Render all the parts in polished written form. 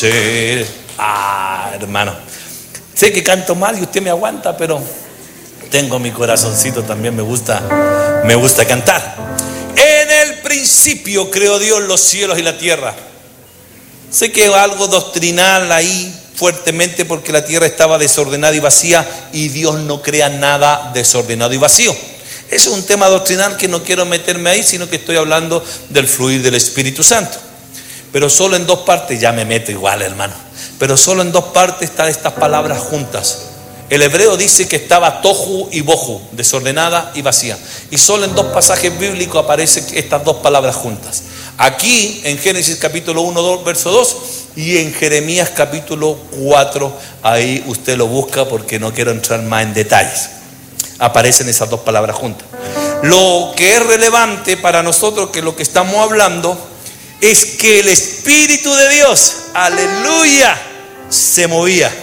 Sí. Hermano, sé que canto mal y usted me aguanta, pero tengo mi corazoncito, también me gusta cantar. En el principio creó Dios los cielos y la tierra. Sé que algo doctrinal ahí fuertemente, porque la tierra estaba desordenada y vacía, y Dios no crea nada desordenado y vacío. Ese es un tema doctrinal que no quiero meterme ahí, sino que estoy hablando del fluir del Espíritu Santo. Pero solo en dos partes, ya me meto igual, hermano, pero solo en dos partes están estas palabras juntas. El hebreo dice que estaba tohu y bohu, desordenada y vacía, y solo en dos pasajes bíblicos aparecen estas dos palabras juntas. Aquí en Génesis capítulo 1, verso 2, y en Jeremías capítulo 4, ahí usted lo busca porque no quiero entrar más en detalles. Aparecen esas dos palabras juntas. Lo que es relevante para nosotros, que lo que estamos hablando, es que el Espíritu de Dios, aleluya, se movía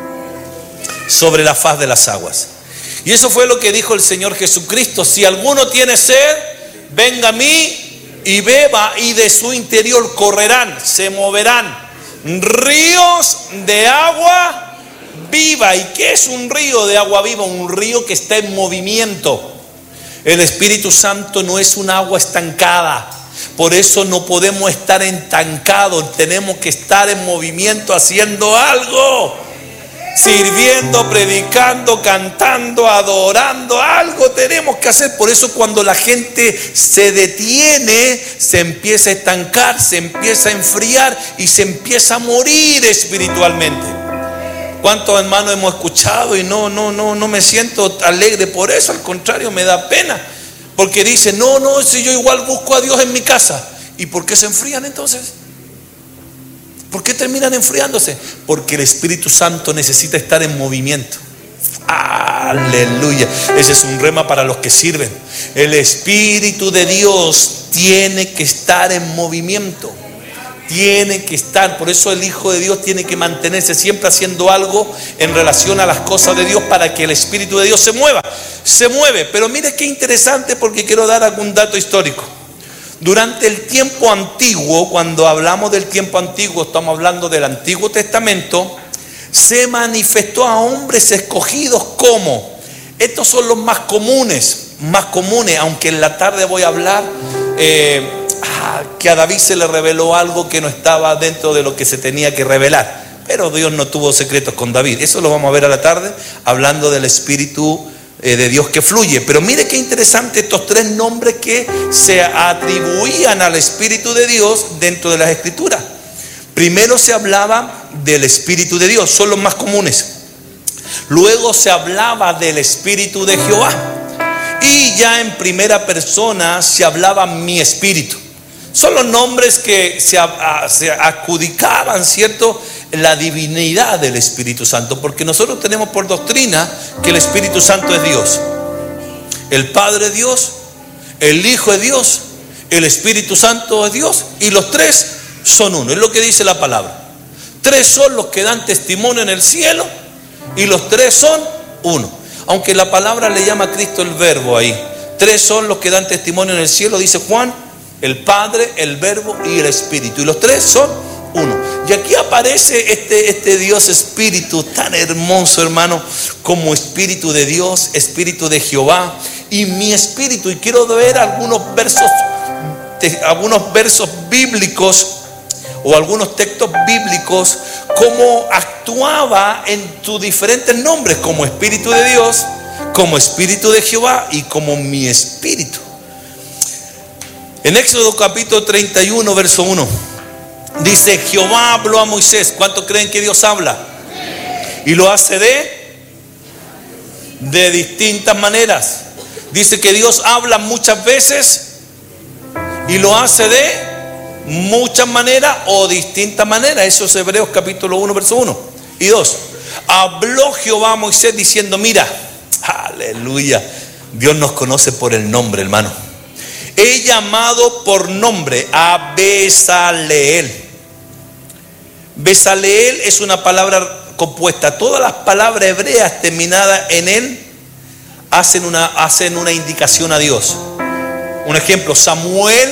sobre la faz de las aguas. Y eso fue lo que dijo el Señor Jesucristo: si alguno tiene sed, venga a mí y beba, y de su interior correrán, se moverán ríos de agua viva. ¿Y qué es un río de agua viva? Un río que está en movimiento. El Espíritu Santo no es un agua estancada. Por eso no podemos estar estancados, tenemos que estar en movimiento, haciendo algo, sirviendo, predicando, cantando, adorando. Algo tenemos que hacer. Por eso cuando la gente se detiene, se empieza a estancar, se empieza a enfriar y se empieza a morir espiritualmente. ¿Cuántos hermanos hemos escuchado y no me siento alegre por eso? Al contrario, me da pena. Porque dicen, no, si yo igual busco a Dios en mi casa. ¿Y por qué se enfrían entonces? ¿Por qué terminan enfriándose? Porque el Espíritu Santo necesita estar en movimiento. Aleluya. Ese es un rema para los que sirven. El Espíritu de Dios tiene que estar en movimiento. Tiene que estar. Por eso el Hijo de Dios tiene que mantenerse siempre haciendo algo en relación a las cosas de Dios, para que el Espíritu de Dios se mueva. Se mueve. Pero mire qué interesante, porque quiero dar algún dato histórico. Durante el tiempo antiguo, cuando hablamos del tiempo antiguo, estamos hablando del Antiguo Testamento, se manifestó a hombres escogidos como, estos son los más comunes, aunque en la tarde voy a hablar que a David se le reveló algo que no estaba dentro de lo que se tenía que revelar. Pero Dios no tuvo secretos con David. Eso lo vamos a ver a la tarde, hablando del Espíritu de Dios que fluye. Pero mire qué interesante estos tres nombres que se atribuían al Espíritu de Dios dentro de las Escrituras. Primero se hablaba del Espíritu de Dios, son los más comunes. Luego se hablaba del Espíritu de Jehová. Y ya en primera persona se hablaba mi espíritu. Son los nombres que se adjudicaban, ¿cierto?, la divinidad del Espíritu Santo. Porque nosotros tenemos por doctrina que el Espíritu Santo es Dios. El Padre es Dios, el Hijo es Dios, el Espíritu Santo es Dios, y los tres son uno. Es lo que dice la palabra. Tres son los que dan testimonio en el cielo, y los tres son uno. Aunque la palabra le llama a Cristo el Verbo ahí. Tres son los que dan testimonio en el cielo, dice Juan: el Padre, el Verbo y el Espíritu. Y los tres son uno. Y aquí aparece este Dios Espíritu tan hermoso, hermano, como Espíritu de Dios, Espíritu de Jehová y mi espíritu. Y quiero ver algunos versos bíblicos o algunos textos bíblicos, cómo actuaba en sus diferentes nombres, como Espíritu de Dios, como Espíritu de Jehová y como mi espíritu. En Éxodo capítulo 31, verso 1, dice: Jehová habló a Moisés. ¿Cuántos creen que Dios habla? Y lo hace de distintas maneras. Dice que Dios habla muchas veces y lo hace de muchas maneras o distintas maneras. Eso es Hebreos capítulo 1, verso 1 y 2. Habló Jehová a Moisés diciendo: mira, aleluya, Dios nos conoce por el nombre, hermano. He llamado por nombre a Bezaleel. Bezaleel es una palabra compuesta. Todas las palabras hebreas terminadas en él hacen una indicación a Dios. Un ejemplo: Samuel